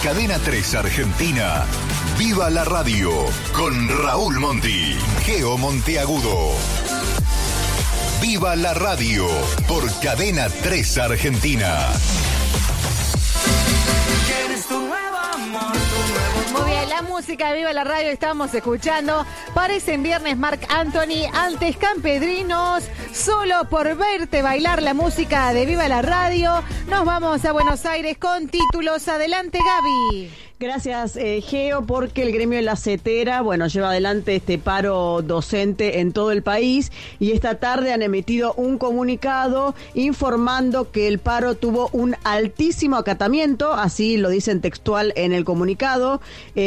Cadena 3 Argentina, Viva la Radio, con Raúl Monti, Geo Monteagudo. Viva la Radio, por Cadena 3 Argentina. Muy bien, la música de Viva la Radio estamos escuchando. Parece en viernes Marc Anthony, antes Campedrinos, solo por verte bailar la música de Viva la Radio. Nos vamos a Buenos Aires con títulos. Adelante, Gaby. Gracias, Geo, porque el gremio de la CETERA, lleva adelante este paro docente en todo el país y esta tarde han emitido un comunicado informando que el paro tuvo un altísimo acatamiento, así lo dicen textual en el comunicado.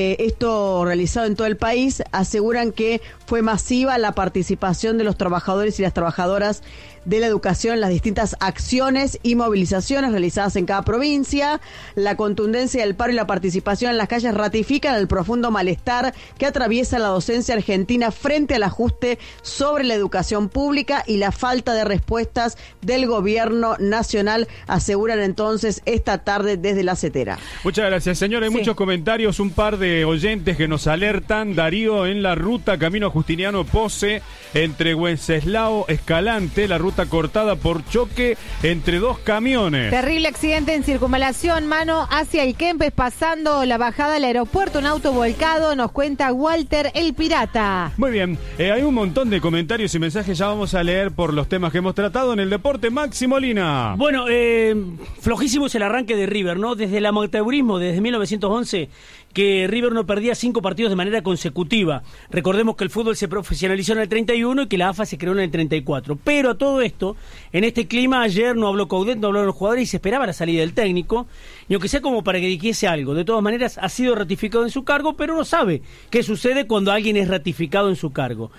Esto realizado en todo el país, aseguran que fue masiva la participación de los trabajadores y las trabajadoras de la educación en las distintas acciones y movilizaciones realizadas en cada provincia. La contundencia del paro y la participación en las calles ratifican el profundo malestar que atraviesa la docencia argentina frente al ajuste sobre la educación pública y la falta de respuestas del gobierno nacional, aseguran entonces esta tarde desde la CETERA. Muchas gracias, señor. Hay muchos comentarios, un par de oyentes que nos alertan. Darío, en la ruta Camino Justiniano Pose, entre Wenceslao Escalante, la ruta cortada por choque entre dos camiones. Terrible accidente en circunvalación, mano hacia el Kempes, pasando la bajada al aeropuerto, un auto volcado, nos cuenta Walter el Pirata. Muy bien, hay un montón de comentarios y mensajes, ya vamos a leer por los temas que hemos tratado en el deporte. Maxi Molina. Bueno, flojísimo es el arranque de River, ¿no? Desde el amateurismo, desde 1911, que River no perdía 5 partidos de manera consecutiva. Recordemos que el fútbol se profesionalizó en el 31 y que la AFA se creó en el 34. Pero a todo esto, en este clima, ayer no habló Coudet, no hablaron los jugadores y se esperaba la salida del técnico, y aunque sea como para que dijese algo. De todas maneras, ha sido ratificado en su cargo, pero no sabe qué sucede cuando alguien es ratificado en su cargo.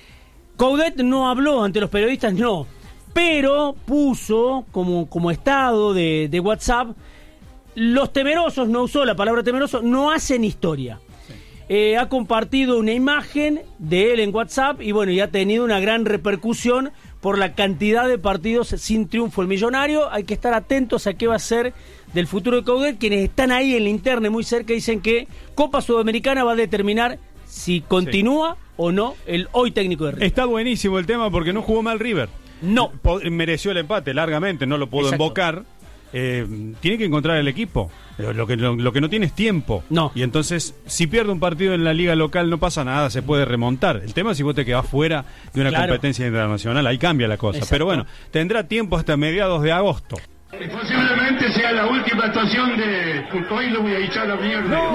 Coudet no habló ante los periodistas, no, pero puso como estado de WhatsApp: los temerosos, no usó la palabra temeroso, no hacen historia. Ha compartido una imagen de él en WhatsApp y ha tenido una gran repercusión por la cantidad de partidos sin triunfo. El millonario, hay que estar atentos a qué va a ser del futuro de Coudet. Quienes están ahí en la interna muy cerca dicen que Copa Sudamericana va a determinar si continúa o no el hoy técnico de River. Está buenísimo el tema porque no jugó mal River. No. Mereció el empate largamente, no lo pudo invocar. Tiene que encontrar el equipo. Lo que no tiene es tiempo. No. Y entonces, si pierde un partido en la liga local, no pasa nada, se puede remontar. El tema es si vos te quedás fuera de una competencia internacional, ahí cambia la cosa. Exacto. Pero tendrá tiempo hasta mediados de agosto. Posiblemente sea la última actuación de Courtois, lo voy a echar a la mierda.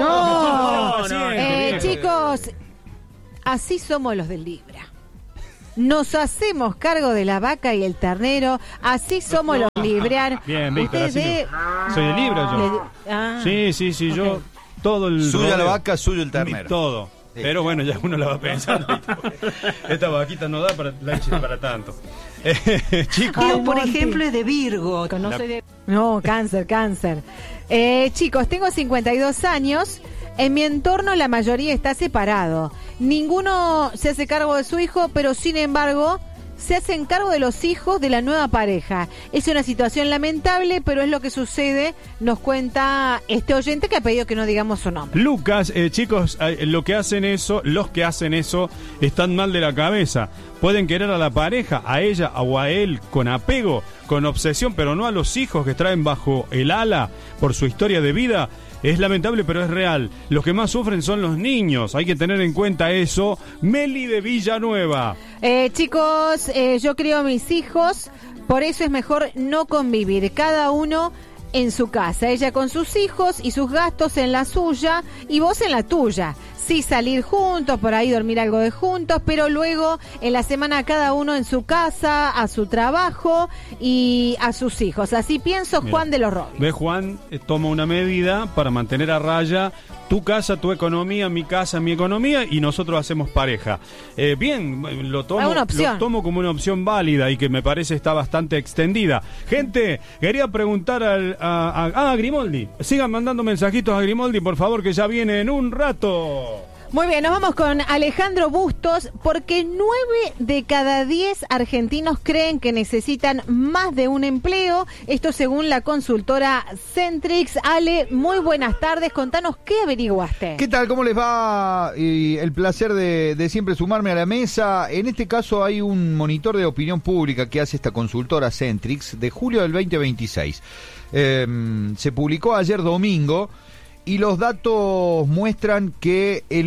No. Chicos, así somos los del Libra. Nos hacemos cargo de la vaca y el ternero, así somos los librianos. Bien, Víctor, soy de Libra yo. Sí, yo todo el... Suya la vaca, suyo el ternero. Todo. Sí. Pero ya uno la va pensando. Esta vaquita no da para tanto. Chicos. Yo, por ejemplo, es de Virgo. No, cáncer. Chicos, tengo 52 años. En mi entorno la mayoría está separado. Ninguno se hace cargo de su hijo, pero sin embargo se hacen cargo de los hijos de la nueva pareja. Es una situación lamentable, pero es lo que sucede, nos cuenta este oyente que ha pedido que no digamos su nombre. Lucas, chicos, los que hacen eso están mal de la cabeza. Pueden querer a la pareja, a ella o a él con apego, con obsesión, pero no a los hijos que traen bajo el ala por su historia de vida. Es lamentable, pero es real. Los que más sufren son los niños. Hay que tener en cuenta eso. Meli de Villanueva. Chicos, yo crío a mis hijos, por eso es mejor no convivir. Cada uno en su casa. Ella con sus hijos y sus gastos en la suya y vos en la tuya. Sí, salir juntos, por ahí dormir algo de juntos, pero luego en la semana cada uno en su casa, a su trabajo y a sus hijos. Así pienso. Mira, Juan de los Robles. Ve, Juan, toma una medida para mantener a raya tu casa, tu economía, mi casa, mi economía, y nosotros hacemos pareja. Bien, lo tomo como una opción válida y que me parece está bastante extendida. Gente, quería preguntar a Grimoldi. Sigan mandando mensajitos a Grimoldi, por favor, que ya viene en un rato. Muy bien, nos vamos con Alejandro Bustos, porque 9 de cada 10 argentinos creen que necesitan más de un empleo. Esto según la consultora Centrix. Ale, muy buenas tardes. Contanos qué averiguaste. ¿Qué tal? ¿Cómo les va? Y el placer de siempre sumarme a la mesa. En este caso hay un monitor de opinión pública que hace esta consultora Centrix de julio del 2026. Se publicó ayer domingo. Y los datos muestran que el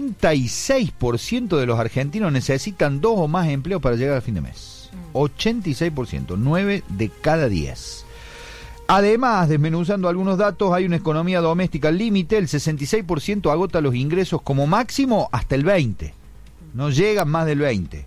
86% de los argentinos necesitan 2 o más empleos para llegar al fin de mes. 86%, 9 de cada 10. Además, desmenuzando algunos datos, hay una economía doméstica al límite. El 66% agota los ingresos como máximo hasta el 20%. No llegan más del 20%.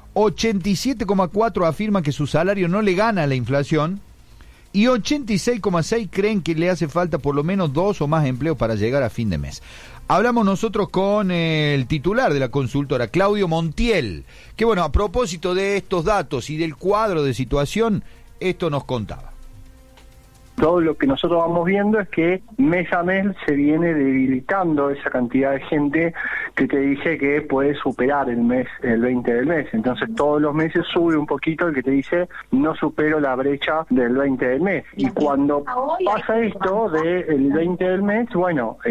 87,4% afirman que su salario no le gana a la inflación. Y 86,6 creen que le hace falta por lo menos 2 o más empleos para llegar a fin de mes. Hablamos nosotros con el titular de la consultora, Claudio Montiel, que bueno, a propósito de estos datos y del cuadro de situación, esto nos contaba. Todo lo que nosotros vamos viendo es que mes a mes se viene debilitando esa cantidad de gente que te dije que puede superar el 20 del mes. Entonces todos los meses sube un poquito el que te dice no supero la brecha del 20 del mes. Y cuando pasa esto del 20 del mes, bueno,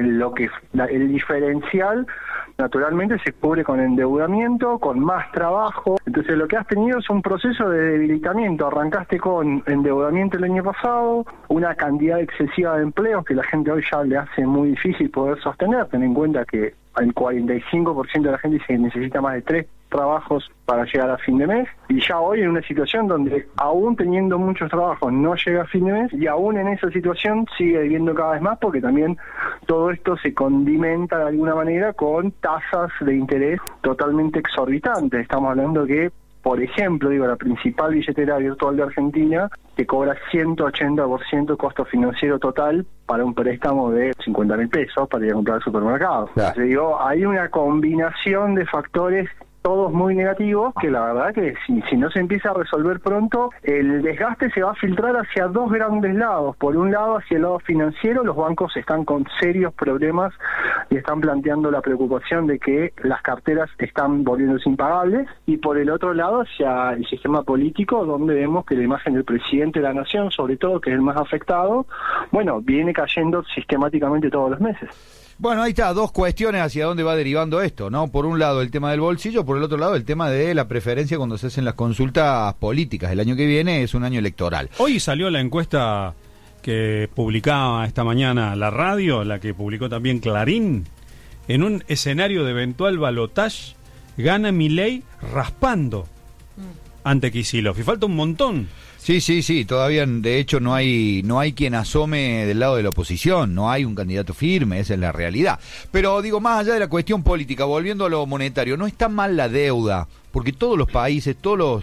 el diferencial naturalmente se cubre con endeudamiento, con más trabajo. Entonces lo que has tenido es un proceso de debilitamiento. Arrancaste con endeudamiento el año pasado, una cantidad excesiva de empleos que la gente hoy ya le hace muy difícil poder sostener. Ten en cuenta que el 45% de la gente dice que necesita más de 3 trabajos para llegar a fin de mes, y ya hoy en una situación donde aún teniendo muchos trabajos no llega a fin de mes, y aún en esa situación sigue viviendo cada vez más, porque también todo esto se condimenta de alguna manera con tasas de interés totalmente exorbitantes. Estamos hablando que, por ejemplo, la principal billetera virtual de Argentina te cobra 180% costo financiero total para un préstamo de 50.000 pesos para ir a comprar al supermercado. Claro. Entonces, hay una combinación de factores todos muy negativos, que la verdad que si no se empieza a resolver pronto, el desgaste se va a filtrar hacia 2 grandes lados. Por un lado, hacia el lado financiero, los bancos están con serios problemas y están planteando la preocupación de que las carteras están volviéndose impagables, y por el otro lado, hacia el sistema político, donde vemos que la imagen del presidente de la nación, sobre todo, que es el más afectado, bueno, viene cayendo sistemáticamente todos los meses. Bueno, ahí está, 2 cuestiones hacia dónde va derivando esto, ¿no? Por un lado el tema del bolsillo, por el otro lado el tema de la preferencia cuando se hacen las consultas políticas. El año que viene es un año electoral. Hoy salió la encuesta que publicaba esta mañana la radio, la que publicó también Clarín. En un escenario de eventual balotaje, gana Milei raspando ante Kicillof. Y falta un montón. Sí, todavía de hecho no hay quien asome del lado de la oposición, no hay un candidato firme, esa es la realidad. Pero digo, más allá de la cuestión política, volviendo a lo monetario, no está mal la deuda, porque todos los países,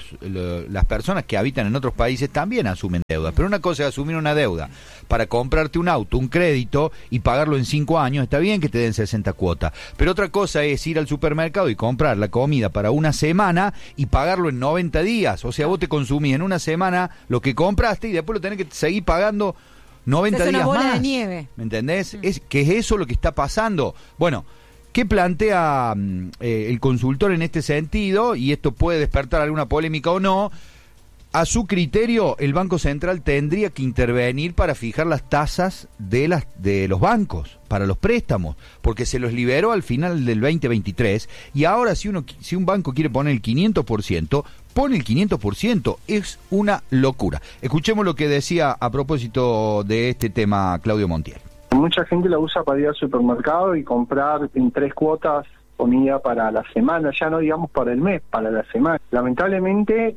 las personas que habitan en otros países también asumen deudas, pero una cosa es asumir una deuda para comprarte un auto, un crédito y pagarlo en 5 años, está bien que te den 60 cuotas, pero otra cosa es ir al supermercado y comprar la comida para una semana y pagarlo en 90 días, o sea, vos te consumís en una semana lo que compraste y después lo tenés que seguir pagando 90 días más. Es una bola de nieve. ¿Me entendés? ¿Es eso lo que está pasando? Bueno, ¿qué plantea el consultor en este sentido? Y esto puede despertar alguna polémica o no. A su criterio, el Banco Central tendría que intervenir para fijar las tasas de los bancos para los préstamos, porque se los liberó al final del 2023 y ahora si un banco quiere poner el 500%, pone el 500%. Es una locura. Escuchemos lo que decía a propósito de este tema Claudio Montiel. Mucha gente la usa para ir al supermercado y comprar en 3 cuotas comida para la semana, ya no digamos para el mes, para la semana. Lamentablemente,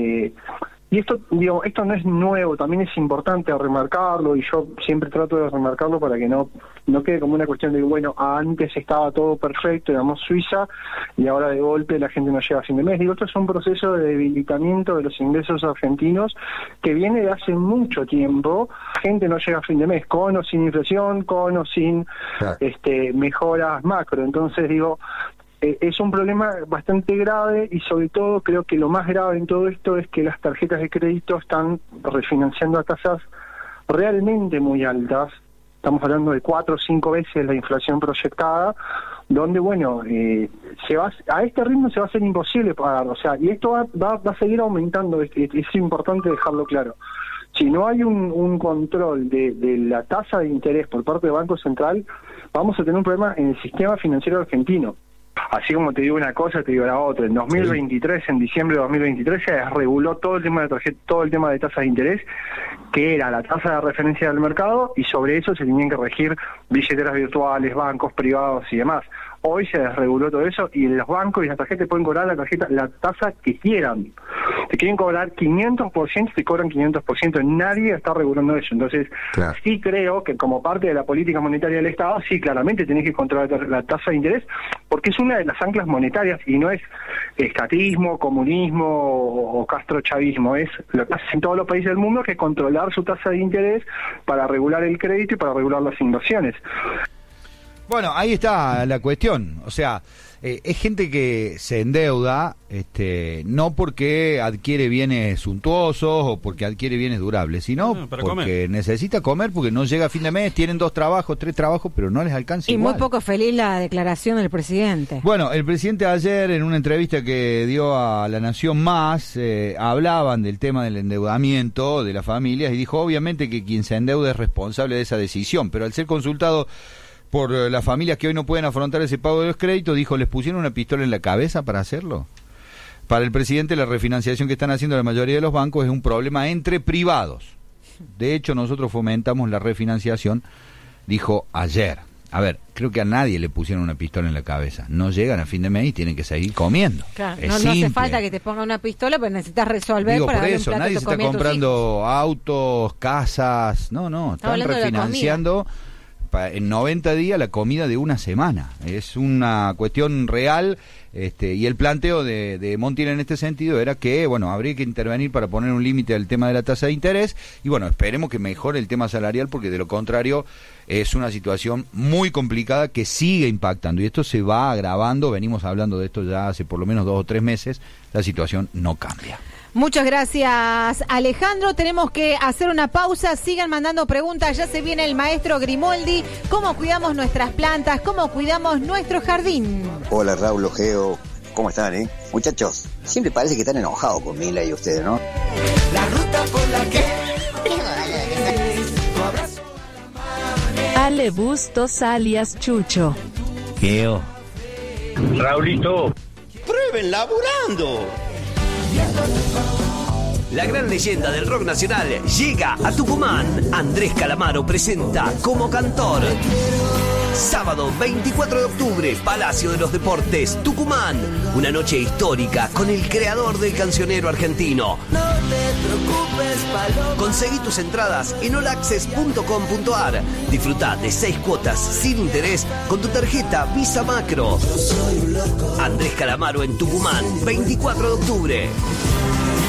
y esto no es nuevo, también es importante remarcarlo, y yo siempre trato de remarcarlo para que no quede como una cuestión de, bueno, antes estaba todo perfecto, digamos Suiza, y ahora de golpe la gente no llega a fin de mes. Esto es un proceso de debilitamiento de los ingresos argentinos que viene de hace mucho tiempo. La gente no llega a fin de mes, con o sin inflación, con o sin mejoras macro. Entonces es un problema bastante grave, y sobre todo creo que lo más grave en todo esto es que las tarjetas de crédito están refinanciando a tasas realmente muy altas. Estamos hablando de 4 o 5 veces la inflación proyectada, donde, bueno, a este ritmo se va a hacer imposible pagar, o sea, y esto va a seguir aumentando, es importante dejarlo claro. Si no hay un control de la tasa de interés por parte del Banco Central, vamos a tener un problema en el sistema financiero argentino. Así como te digo una cosa, te digo la otra. En 2023, en diciembre de 2023, se desreguló todo el tema de tarjeta, todo el tema de tasas de interés, que era la tasa de referencia del mercado, y sobre eso se tenían que regir billeteras virtuales, bancos privados y demás. Hoy se desreguló todo eso y los bancos y las tarjetas pueden cobrar la tasa que quieran. Te quieren cobrar 500%, te cobran 500%. Nadie está regulando eso. Entonces, claro, sí creo que como parte de la política monetaria del Estado, sí, claramente tenés que controlar la tasa de interés, porque es una de las anclas monetarias y no es estatismo, comunismo o castrochavismo. Es lo que hacen en todos los países del mundo, que es controlar su tasa de interés para regular el crédito y para regular las inversiones. Bueno, ahí está la cuestión. O sea, es gente que se endeuda, no porque adquiere bienes suntuosos o porque adquiere bienes durables, sino porque comer. Necesita comer, porque no llega a fin de mes, tienen 2 trabajos, 3 trabajos, pero no les alcanza. Y igual. Muy poco feliz la declaración del presidente. Bueno, el presidente ayer, en una entrevista que dio a La Nación Más, hablaban del tema del endeudamiento de las familias y dijo, obviamente, que quien se endeuda es responsable de esa decisión, pero al ser consultado por las familias que hoy no pueden afrontar ese pago de los créditos, dijo, ¿les pusieron una pistola en la cabeza para hacerlo? Para el presidente, la refinanciación que están haciendo la mayoría de los bancos es un problema entre privados. De hecho, nosotros fomentamos la refinanciación, dijo ayer. A ver, creo que a nadie le pusieron una pistola en la cabeza. No llegan a fin de mes y tienen que seguir comiendo. Claro, no hace falta que te ponga una pistola, pero necesitas resolver para por darle eso, un plato nadie de se está comida a tus comprando hijos. autos, casas, no, están refinanciando en 90 días la comida de una semana. Es una cuestión real, y el planteo de Montiel en este sentido era que, bueno, habría que intervenir para poner un límite al tema de la tasa de interés, y bueno, esperemos que mejore el tema salarial, porque de lo contrario es una situación muy complicada que sigue impactando, y esto se va agravando. Venimos hablando de esto ya hace por lo menos 2 o 3 meses, la situación no cambia. Muchas gracias, Alejandro. Tenemos que hacer una pausa. Sigan mandando preguntas. Ya se viene el maestro Grimoldi. ¿Cómo cuidamos nuestras plantas? ¿Cómo cuidamos nuestro jardín? Hola, Raúl, Geo. ¿Cómo están, Muchachos, siempre parece que están enojados con Milei ustedes, ¿no? La ruta por la que... Ale Bustos alias Chucho. Geo. Raulito. ¡Prueben laburando! La gran leyenda del rock nacional llega a Tucumán. Andrés Calamaro presenta como cantor. Sábado 24 de octubre, Palacio de los Deportes, Tucumán. Una noche histórica con el creador del cancionero argentino. No te preocupes, Paloma. Conseguí tus entradas en allaccess.com.ar. Disfrutá de 6 cuotas sin interés con tu tarjeta Visa Macro. Andrés Calamaro en Tucumán, 24 de octubre.